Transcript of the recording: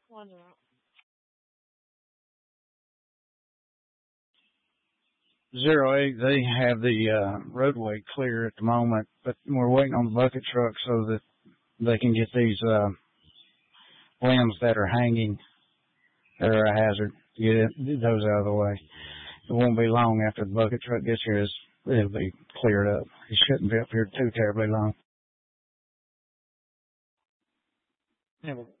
Zero 08, they have the roadway clear at the moment, but we're waiting on the bucket truck so that they can get these limbs that are hanging that are a hazard, get those out of the way. It won't be long after the bucket truck gets here, it'll be cleared up. It shouldn't be up here too terribly long. Yeah, well,